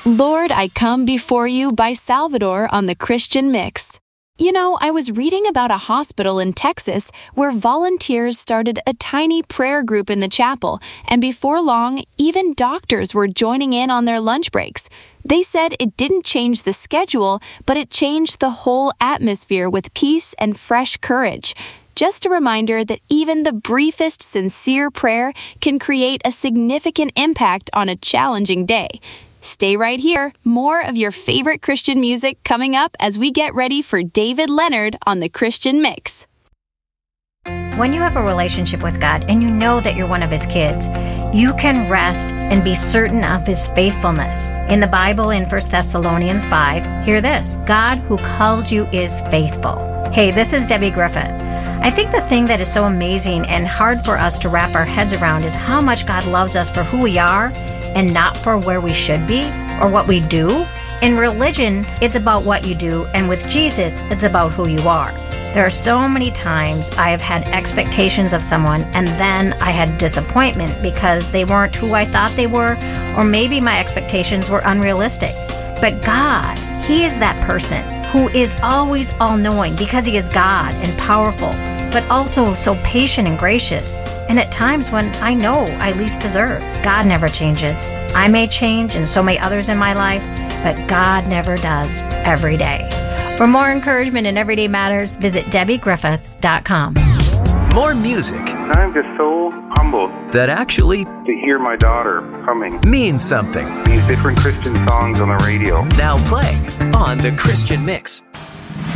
Lord, I Come Before You by Salvador on the Christian Mix. You know, I was reading about a hospital in Texas where volunteers started a tiny prayer group in the chapel, and before long, even doctors were joining in on their lunch breaks. They said it didn't change the schedule, but it changed the whole atmosphere with peace and fresh courage. Just a reminder that even the briefest sincere prayer can create a significant impact on a challenging day. Stay right here. More of your favorite Christian music coming up as we get ready for David Leonard on the Christian Mix. When you have a relationship with God and you know that you're one of His kids, you can rest and be certain of His faithfulness. In the Bible, in 1 Thessalonians 5, hear this: God who calls you is faithful. Hey, this is Debbie Griffith. I think the thing that is so amazing and hard for us to wrap our heads around is how much God loves us for who we are and not for where we should be or what we do. In religion, it's about what you do, and with Jesus, it's about who you are. There are so many times I have had expectations of someone and then I had disappointment because they weren't who I thought they were, or maybe my expectations were unrealistic. But God, He is that person who is always all-knowing because He is God and powerful, but also so patient and gracious. And at times when I know I least deserve, God never changes. I may change, and so may others in my life, but God never does every day. For more encouragement in Everyday Matters, visit DebbieGriffith.com. More music. I'm just so humbled that actually to hear my daughter coming. Means something. These different Christian songs on the radio. Now playing on the Christian Mix.